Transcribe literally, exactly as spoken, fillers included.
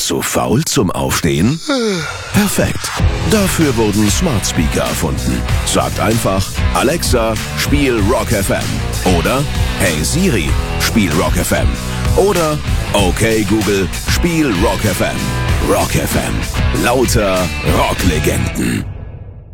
Zu faul zum Aufstehen? Perfekt. Dafür wurden Smart Speaker erfunden. Sagt einfach, Alexa, spiel Rock F M. Oder, hey Siri, spiel Rock F M. Oder, okay Google, spiel Rock F M. Rock F M. Lauter Rocklegenden.